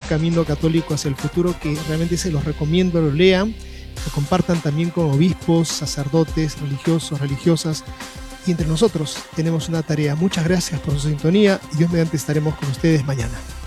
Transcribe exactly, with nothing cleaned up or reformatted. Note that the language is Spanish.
Camino Católico hacia el Futuro, que realmente se los recomiendo, lo lean, lo compartan también con obispos, sacerdotes, religiosos, religiosas, y entre nosotros tenemos una tarea. Muchas gracias por su sintonía y Dios mediante estaremos con ustedes mañana.